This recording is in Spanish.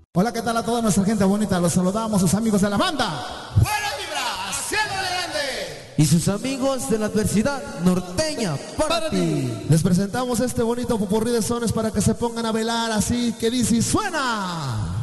Hola, ¿qué tal a toda nuestra gente bonita? Los saludamos, sus amigos de la banda Buena Vibra, haciéndole grande. Y sus amigos de la adversidad norteña para ti. Les presentamos este bonito popurrí de sones para que se pongan a bailar así que dice y suena.